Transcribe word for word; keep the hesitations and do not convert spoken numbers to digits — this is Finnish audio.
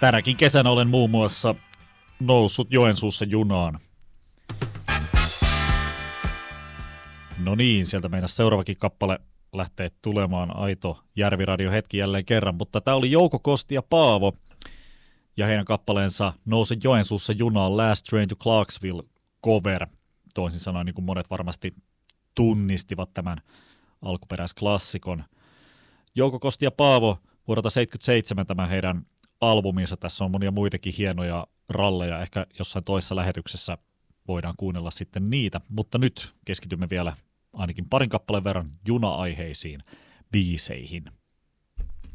Tänäkin kesänä olen muun muassa noussut Joensuussa junaan. No niin, sieltä meidän seuraavakin kappale lähtee tulemaan. Aito Järviradio hetki jälleen kerran, mutta tämä oli Jouko Kosti ja Paavo. Ja heidän kappaleensa Nouse Joensuussa junaan Last Train to Clarksville cover. Toisin sanoen, niin kuin monet varmasti tunnistivat tämän alkuperäisklassikon. Jouko Kosti ja Paavo vuodelta seitsemänkymmentäseitsemän tämä heidän albuminsa. Tässä on monia muitakin hienoja ralleja. Ehkä jossain toisessa lähetyksessä voidaan kuunnella sitten niitä. Mutta nyt keskitymme vielä ainakin parin kappaleen verran juna-aiheisiin biiseihin.